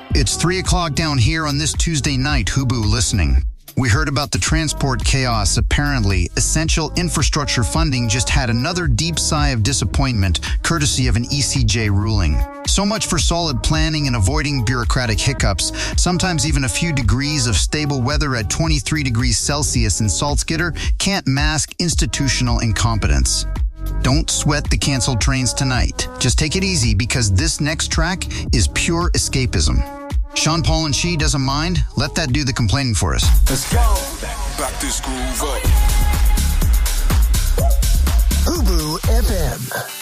It's 3 o'clock down here on this Tuesday night, Hubu listening. We heard about the transport chaos. Apparently, essential infrastructure funding just had another deep sigh of disappointment, courtesy of an ECJ ruling. So much for solid planning and avoiding bureaucratic hiccups. Sometimes even a few degrees of stable weather at 23 degrees Celsius in Salzgitter can't mask institutional incompetence. Don't sweat the canceled trains tonight. Just take it easy because this next track is pure escapism. Sean Paul and She doesn't mind. Let that do the complaining for us. Let's go. Back this groove up. Hubu FM.